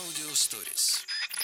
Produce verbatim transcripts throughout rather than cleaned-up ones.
Аудиосторис.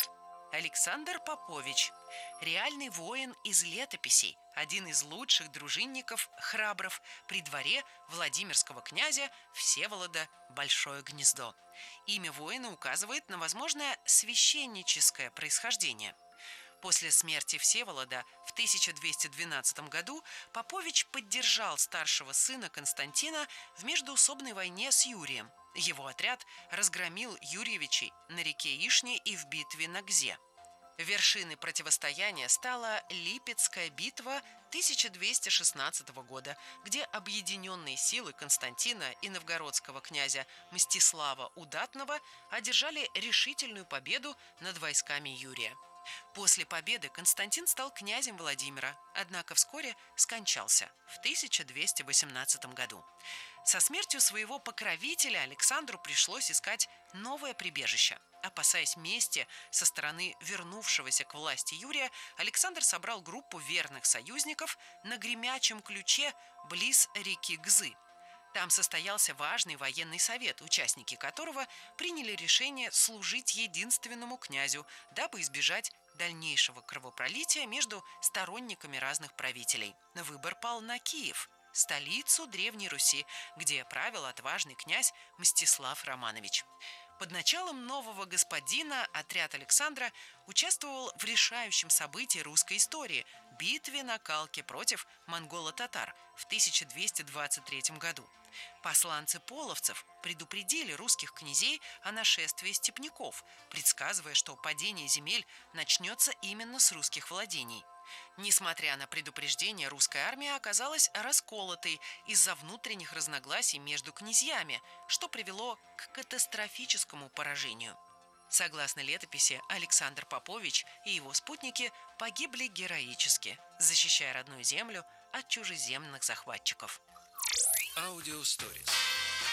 Александр Попович – реальный воин из летописей, один из лучших дружинников, храбров при дворе Владимирского князя Всеволода Большое Гнездо. Имя воина указывает на возможное священническое происхождение. После смерти Всеволода в тысяча двести двенадцатом году Попович поддержал старшего сына Константина в междоусобной войне с Юрием. Его отряд разгромил Юрьевичей на реке Ишне и в битве на Гзе. Вершиной противостояния стала Липецкая битва тысяча двести шестнадцатого года, где объединенные силы Константина и новгородского князя Мстислава Удатного одержали решительную победу над войсками Юрия. После победы Константин стал князем Владимира, однако вскоре скончался в тысяча двести восемнадцатом году. Со смертью своего покровителя Александру пришлось искать новое прибежище. Опасаясь мести со стороны вернувшегося к власти Юрия, Александр собрал группу верных союзников на Гремячем ключе близ реки Гзы. Там состоялся важный военный совет, участники которого приняли решение служить единственному князю, дабы избежать дальнейшего кровопролития между сторонниками разных правителей. Выбор пал на Киев, столицу Древней Руси, где правил отважный князь Мстислав Романович. Под началом нового господина отряд Александра участвовал в решающем событии русской истории – битве на Калке против монголо-татар в тысяча двести двадцать третьем году. Посланцы половцев предупредили русских князей о нашествии степняков, предсказывая, что падение земель начнется именно с русских владений. Несмотря на предупреждение, русская армия оказалась расколотой из-за внутренних разногласий между князьями, что привело к катастрофическому поражению. Согласно летописи, Александр Попович и его спутники погибли героически, защищая родную землю от чужеземных захватчиков. Аудиосторис.